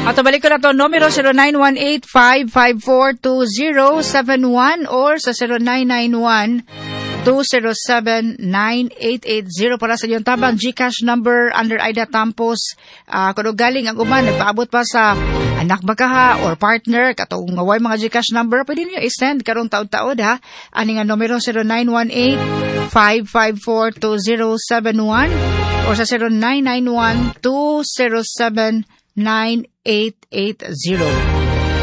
At balik ko na to, numero 0918-554-2071 or sa 0991-207-9880 para sa iyong tabang GCash number under Aida Tampos. Kung galing ang uman, nagpaabot pa sa anak bakaha or partner, katong ngaway mga GCash number, pwede niyo i-send karong taod-taod ha. Ani nga numero 0918-554-2071 or sa 0991-207-9880.